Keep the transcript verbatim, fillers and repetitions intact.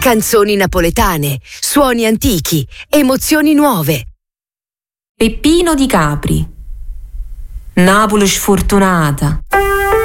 Canzoni napoletane, suoni antichi, emozioni nuove. Peppino di Capri. Napoli sfortunata.